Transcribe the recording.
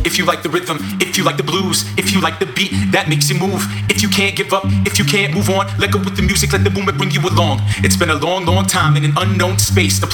if you like the rhythm, if you like the blues, if you like the beat that makes you move. If you can't give up, if you can't move on, let go with the music, let the movement bring you along. It's been a long, long time in an unknown space. The